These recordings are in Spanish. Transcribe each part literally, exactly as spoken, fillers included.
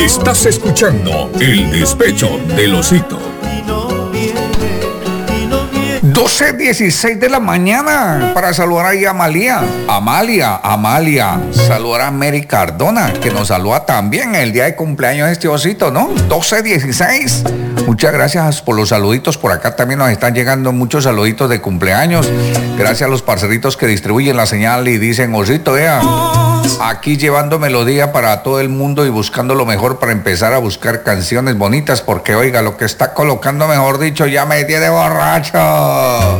Estás escuchando El Despecho del Osito. doce dieciséis de la mañana para saludar ahí a Amalia. Amalia, Amalia. Saludar a Mary Cardona, que nos saluda también el día de cumpleaños de este osito, ¿no? doce dieciséis. Muchas gracias por los saluditos. Por acá también nos están llegando muchos saluditos de cumpleaños. Gracias a los parceritos que distribuyen la señal y dicen, osito, vea, aquí llevando melodía para todo el mundo y buscando lo mejor para empezar a buscar canciones bonitas, porque oiga, lo que está colocando, mejor dicho, ya me tiene borracho.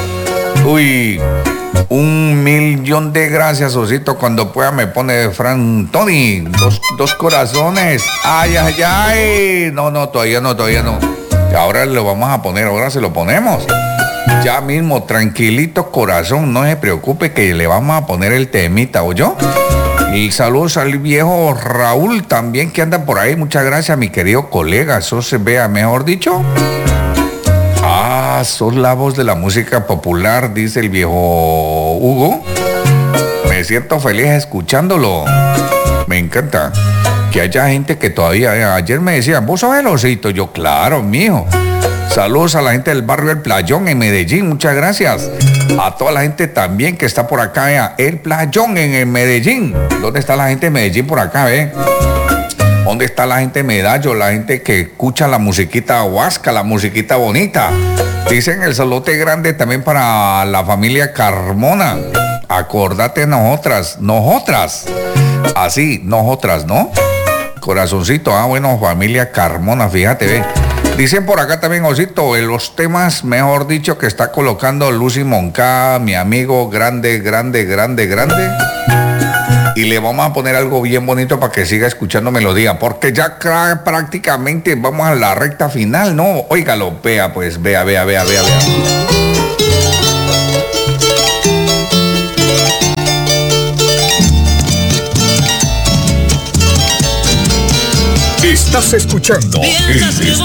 Uy, un millón de gracias, osito. Cuando pueda me pone Fran Tony, dos, dos corazones. Ay, ay, ay. No, no, todavía no, todavía no. Ahora lo vamos a poner, ahora se lo ponemos. Ya mismo, tranquilito corazón, no se preocupe que le vamos a poner el temita, ¿oyó? Y saludos al viejo Raúl también que anda por ahí. Muchas gracias, mi querido colega. Eso se vea, mejor dicho. Ah, sos la voz de la música popular, dice el viejo Hugo. Me siento feliz escuchándolo. Me encanta que haya gente que todavía... Ayer me decían, ¿vos sos el osito? Yo, claro, mijo. Saludos a la gente del barrio El Playón en Medellín, muchas gracias. A toda la gente también que está por acá, vea, El Playón en, en Medellín. ¿Dónde está la gente de Medellín por acá, ve? ¿Dónde está la gente de Medallo? La gente que escucha la musiquita huasca, la musiquita bonita. Dicen el saludote grande también para la familia Carmona. Acordate nosotras, nosotras. Así, nosotras, ¿no? Corazoncito, ah, bueno, familia Carmona, fíjate, ve. Dicen por acá también, osito, en los temas, mejor dicho, que está colocando Lucy Moncada, mi amigo grande, grande, grande, grande. Y le vamos a poner algo bien bonito para que siga escuchando melodía, porque ya prácticamente vamos a la recta final, ¿no? Óigalo, vea, pues, vea, vea, vea, vea, vea. Estás escuchando El Despecho